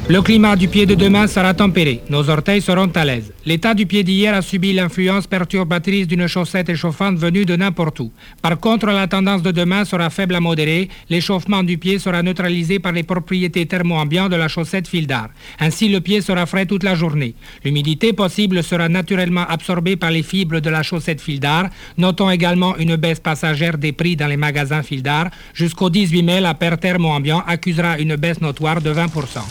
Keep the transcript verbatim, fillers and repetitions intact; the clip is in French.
Le climat du pied de demain sera tempéré. Nos orteils seront à l'aise. L'état du pied d'hier a subi l'influence perturbatrice d'une chaussette échauffante venue de n'importe où. Par contre, la tendance de demain sera faible à modérée. L'échauffement du pied sera neutralisé par les propriétés thermo-ambiantes de la chaussette fil d'art. Ainsi, le pied sera frais toute la journée. L'humidité possible sera naturellement absorbée par les fibres de la chaussette fil d'art. Notons également une baisse passagère des prix dans les magasins fil d'art. Jusqu'au dix-huit mai, la paire thermo-ambiant accusera une baisse notoire de vingt pour cent.